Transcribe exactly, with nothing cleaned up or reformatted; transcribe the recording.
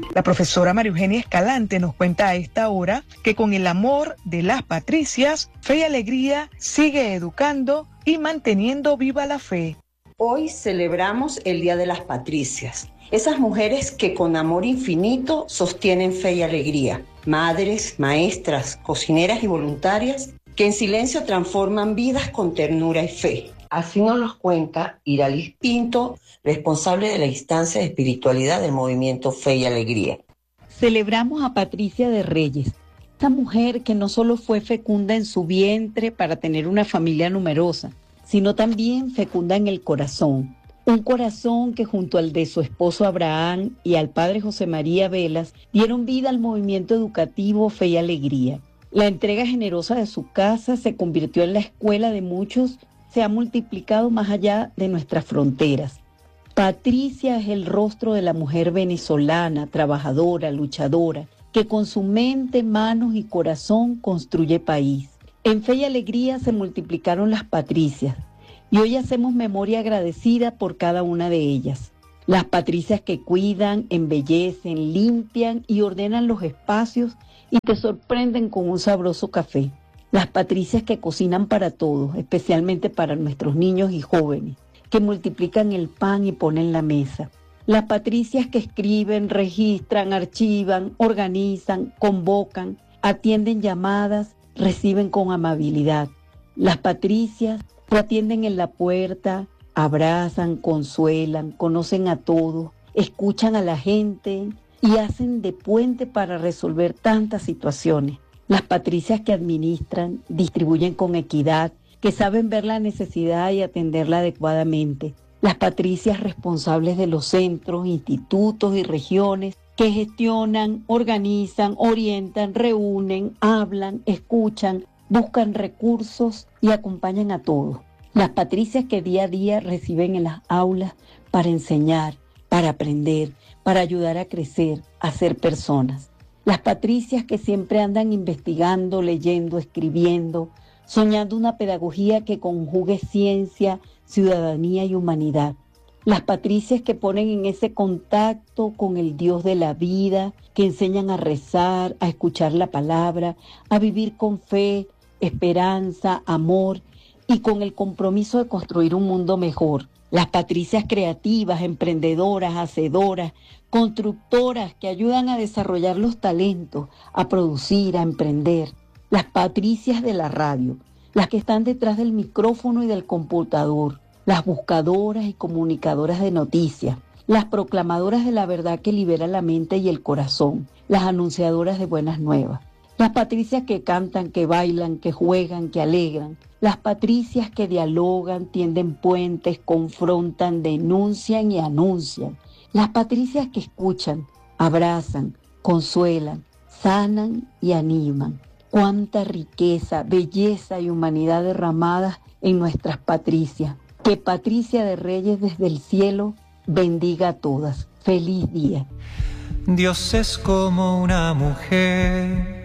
La profesora María Eugenia Escalante nos cuenta a esta hora que con el amor de las Patricias, Fe y Alegría sigue educando y manteniendo viva la fe. Hoy celebramos el Día de las Patricias, esas mujeres que con amor infinito sostienen Fe y Alegría, madres, maestras, cocineras y voluntarias que en silencio transforman vidas con ternura y fe. Así nos los cuenta Iralis Pinto, responsable de la instancia de espiritualidad del movimiento Fe y Alegría. Celebramos a Patricia de Reyes, esta mujer que no solo fue fecunda en su vientre para tener una familia numerosa, sino también fecunda en el corazón. Un corazón que junto al de su esposo Abraham y al padre José María Velas dieron vida al movimiento educativo Fe y Alegría. La entrega generosa de su casa se convirtió en la escuela de muchos, se ha multiplicado más allá de nuestras fronteras. Patricia es el rostro de la mujer venezolana, trabajadora, luchadora, que con su mente, manos y corazón construye país. En Fe y Alegría se multiplicaron las Patricias y hoy hacemos memoria agradecida por cada una de ellas. Las Patricias que cuidan, embellecen, limpian y ordenan los espacios y te sorprenden con un sabroso café. Las Patricias que cocinan para todos, especialmente para nuestros niños y jóvenes, que multiplican el pan y ponen la mesa. Las Patricias que escriben, registran, archivan, organizan, convocan, atienden llamadas, reciben con amabilidad. Las Patricias que atienden en la puerta, abrazan, consuelan, conocen a todos, escuchan a la gente y hacen de puente para resolver tantas situaciones. Las Patricias que administran, distribuyen con equidad, que saben ver la necesidad y atenderla adecuadamente. Las Patricias responsables de los centros, institutos y regiones que gestionan, organizan, orientan, reúnen, hablan, escuchan, buscan recursos y acompañan a todos. Las Patricias que día a día reciben en las aulas para enseñar, para aprender, para ayudar a crecer, a ser personas. Las Patricias que siempre andan investigando, leyendo, escribiendo, soñando una pedagogía que conjugue ciencia, ciudadanía y humanidad. Las Patricias que ponen en ese contacto con el Dios de la vida, que enseñan a rezar, a escuchar la palabra, a vivir con fe, esperanza, amor y con el compromiso de construir un mundo mejor. Las Patricias creativas, emprendedoras, hacedoras, constructoras que ayudan a desarrollar los talentos, a producir, a emprender. Las Patricias de la radio, las que están detrás del micrófono y del computador, las buscadoras y comunicadoras de noticias, las proclamadoras de la verdad que libera la mente y el corazón, las anunciadoras de buenas nuevas. Las Patricias que cantan, que bailan, que juegan, que alegran. Las Patricias que dialogan, tienden puentes, confrontan, denuncian y anuncian. Las Patricias que escuchan, abrazan, consuelan, sanan y animan. Cuánta riqueza, belleza y humanidad derramadas en nuestras Patricias. Que Patricia de Reyes desde el cielo bendiga a todas. Feliz día. Dios es como una mujer